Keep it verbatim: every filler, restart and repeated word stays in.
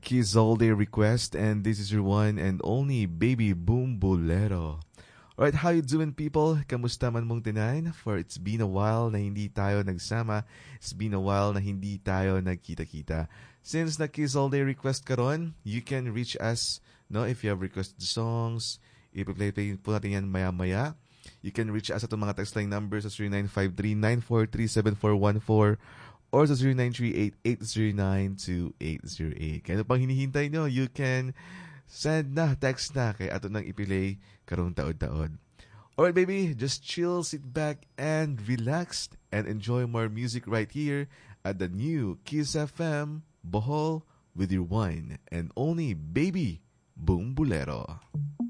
Kids All Day Request, and this is your one and only Baby Boom Bolero. Alright, how you doing, people? Kamusta man mong tinayin? For it's been a while na hindi tayo nagsama. It's been a while na hindi tayo nagkita-kita. Since na Kids All Day Request karon, you can reach us, no, if you have requested songs. I-play po natin yan maya-maya. You can reach us at mga text line numbers sa zero nine five three nine four three seven four one four or sa zero nine three eight eight zero nine two eight zero eight. Kaya ano pang hinihintay nyo, you can send na, text na, kaya ato nang ipilay karong taod-taod. Alright, baby, just chill, sit back, and relax, and enjoy more music right here at the new Kiss F M, Bohol, with your one and only Baby Boom Bolero.